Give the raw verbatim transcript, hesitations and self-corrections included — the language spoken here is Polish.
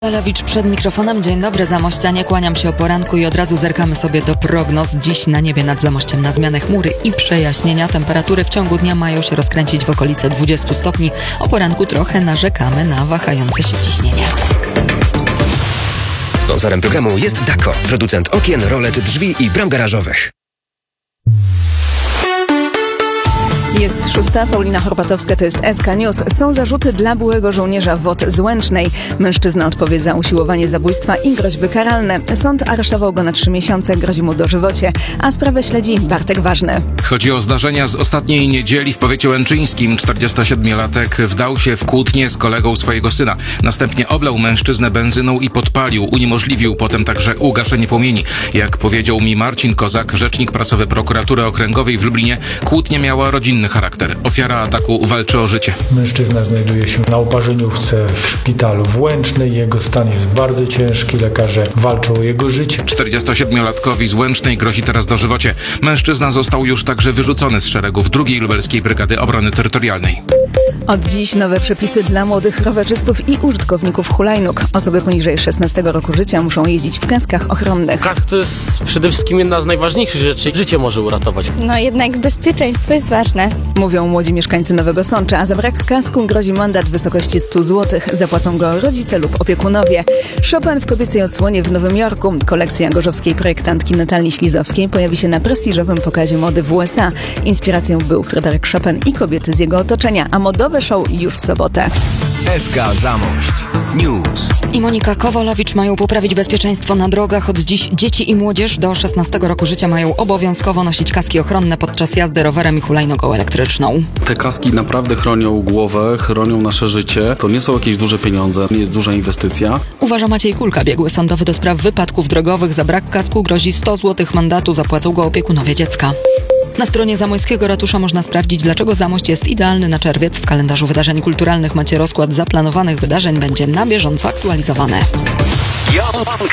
Lewicz przed mikrofonem. Dzień dobry, Zamościanie. Kłaniam się o poranku i od razu zerkamy sobie do prognoz. Dziś na niebie nad Zamościem na zmianę chmury i przejaśnienia. Temperatury w ciągu dnia mają się rozkręcić w okolice dwudziestu stopni. O poranku trochę narzekamy na wahające się ciśnienie. Sponsorem programu jest Dako, producent okien, rolet, drzwi i bram garażowych. Jest szósta, Paulina Horpatowska, to jest S K News. Są zarzuty dla byłego żołnierza W O T z Łęcznej. Mężczyzna odpowie za usiłowanie zabójstwa i groźby karalne. Sąd aresztował go na trzy miesiące, grozi mu dożywocie, a sprawę śledzi Bartek Ważny. Chodzi o zdarzenia z ostatniej niedzieli w powiecie łęczyńskim. czterdziestosiedmiolatek wdał się w kłótnię z kolegą swojego syna. Następnie oblał mężczyznę benzyną i podpalił. Uniemożliwił potem także ugaszenie płomieni. Jak powiedział mi Marcin Kozak, rzecznik prasowy Prokuratury Okręgowej w Lublinie, kłótnia miała rodzinny charakter. Ofiara ataku walczy o życie. Mężczyzna znajduje się na uparzeniówce w szpitalu w Łęcznej. Jego stan jest bardzo ciężki. Lekarze walczą o jego życie. czterdziestosiedmiolatkowi z Łęcznej grozi teraz dożywocie. Mężczyzna został już także wyrzucony z szeregów drugiej Lubelskiej Brygady Obrony Terytorialnej. Od dziś nowe przepisy dla młodych rowerzystów i użytkowników hulajnóg. Osoby poniżej szesnastego roku życia muszą jeździć w kaskach ochronnych. Kask to jest przede wszystkim jedna z najważniejszych rzeczy. Życie może uratować. No jednak bezpieczeństwo jest ważne. Mówią młodzi mieszkańcy Nowego Sącza, a za brak kasku grozi mandat w wysokości stu złotych. Zapłacą go rodzice lub opiekunowie. Chopin w kobiecej odsłonie w Nowym Jorku. Kolekcja gorzowskiej projektantki Natalii Ślizowskiej pojawi się na prestiżowym pokazie mody w U S A. Inspiracją był Fryderyk Chopin i kobiety z jego otoczenia, a modowe show już w sobotę. S K Zamość News. I Monika Kowalowicz mają poprawić bezpieczeństwo na drogach. Od dziś dzieci i młodzież do szesnastego roku życia mają obowiązkowo nosić kaski ochronne podczas jazdy rowerem i hulajnogą elektryczną. Te kaski naprawdę chronią głowę, chronią nasze życie. To nie są jakieś duże pieniądze, nie jest duża inwestycja. Uważa Maciej Kulka, biegły sądowy do spraw wypadków drogowych. Za brak kasku grozi sto złotych mandatu, zapłacą go opiekunowie dziecka. Na stronie zamojskiego ratusza można sprawdzić, dlaczego Zamość jest idealny na czerwiec. W kalendarzu wydarzeń kulturalnych macie rozkład zaplanowanych wydarzeń, będzie na bieżąco aktualizowany.